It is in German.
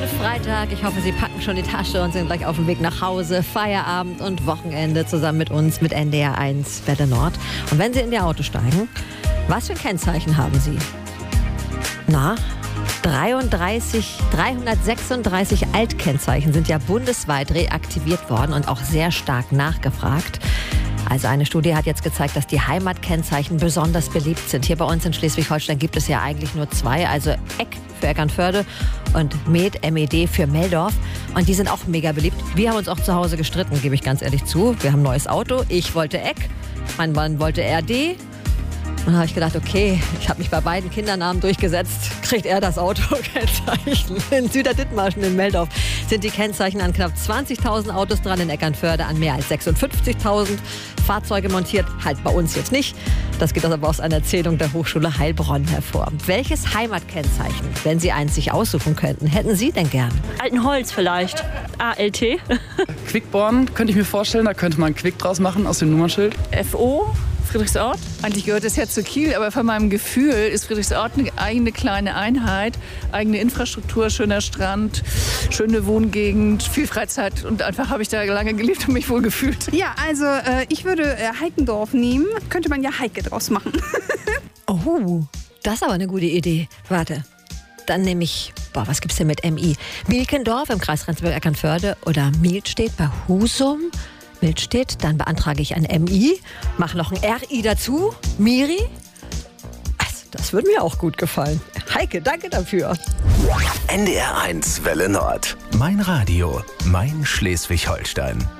Freitag. Ich hoffe, Sie packen schon die Tasche und sind gleich auf dem Weg nach Hause. Feierabend und Wochenende zusammen mit uns, mit NDR 1 Welle Nord. Und wenn Sie in Ihr Auto steigen, was für ein Kennzeichen haben Sie? Na, 336 Altkennzeichen sind ja bundesweit reaktiviert worden und auch sehr stark nachgefragt. Also eine Studie hat jetzt gezeigt, dass die Heimatkennzeichen besonders beliebt sind. Hier bei uns in Schleswig-Holstein gibt es ja eigentlich nur zwei, also Eck für Eckernförde und MED für Meldorf. Und die sind auch mega beliebt. Wir haben uns auch zu Hause gestritten, gebe ich ganz ehrlich zu. Wir haben ein neues Auto. Ich wollte Eck, mein Mann wollte RD. Und dann habe ich gedacht, okay, ich habe mich bei beiden Kindernamen durchgesetzt. Kriegt er das Autokennzeichen? In Süderdithmarschen in Meldorf sind die Kennzeichen an knapp 20.000 Autos dran, in Eckernförde an mehr als 56.000 Fahrzeuge montiert. Halt bei uns jetzt nicht. Das geht aber aus einer Erzählung der Hochschule Heilbronn hervor. Welches Heimatkennzeichen, wenn Sie eins sich aussuchen könnten, hätten Sie denn gern? Altenholz vielleicht. ALT. Quickborn könnte ich mir vorstellen, da könnte man Quick draus machen aus dem Nummernschild. FO. Friedrichsort. Eigentlich gehört das ja zu Kiel, aber von meinem Gefühl ist Friedrichsort eine eigene kleine Einheit, eigene Infrastruktur, schöner Strand, schöne Wohngegend, viel Freizeit und einfach habe ich da lange gelebt und mich wohl gefühlt. Ja, also ich würde Heikendorf nehmen, könnte man ja Heike draus machen. Oh, das ist aber eine gute Idee. Warte, dann nehme ich, was gibt's denn mit MI? Milkendorf im Kreis Rendsburg-Eckernförde oder Milstedt bei Husum. Milstedt, dann beantrage ich ein MI, mache noch ein RI dazu, Miri. Also, das würde mir auch gut gefallen. Heike, danke dafür. NDR 1 Welle Nord. Mein Radio, mein Schleswig-Holstein.